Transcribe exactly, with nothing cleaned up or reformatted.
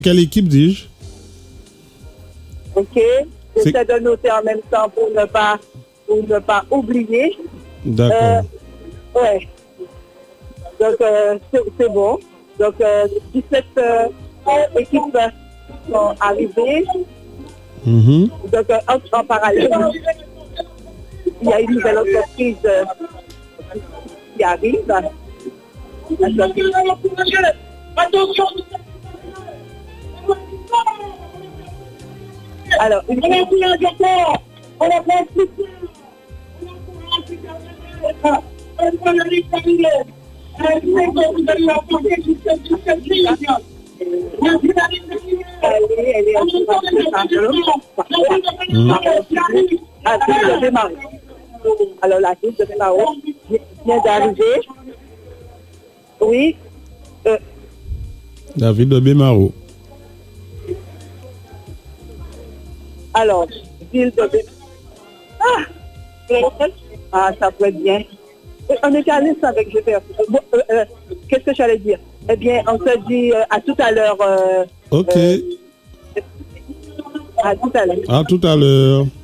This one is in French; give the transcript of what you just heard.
Quelle équipe dis-je? Ok. J'essaie de noter en même temps pour ne pas, pour ne pas oublier. D'accord. Euh, ouais. Donc, euh, c'est, c'est bon. Donc, euh, dix-sept euh, équipes sont arrivées. Mm-hmm. Donc, euh, en, en parallèle, il y a une nouvelle entreprise euh, qui arrive. Attention. Alors, une on a alors la ville de Bémaro vient d'arriver. Oui. Euh, la ville de Bémaro. Alors, ville de Bémaro. Ah, ah, ça peut être bien. On est allé ça avec G P R. Bon, euh, euh, qu'est-ce que j'allais dire? Eh bien, on se dit euh, à tout à l'heure. Euh, ok. Euh, à tout à l'heure. À tout à l'heure.